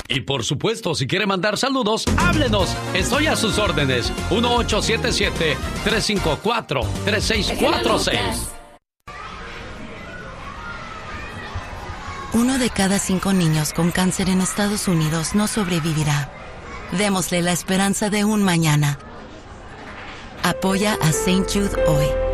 Y por supuesto, si quiere mandar saludos, háblenos. Estoy a sus órdenes. 1877-354-3646. 1 de cada 5 niños con cáncer en Estados Unidos no sobrevivirá. Démosle la esperanza de un mañana. Apoya a St. Jude hoy.